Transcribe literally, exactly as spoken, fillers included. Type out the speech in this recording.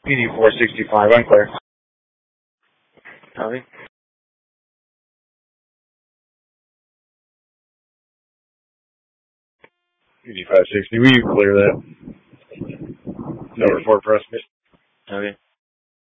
P D four sixty-five, unclear. Copy. P D five sixty, will you clear that? No report for us. Okay.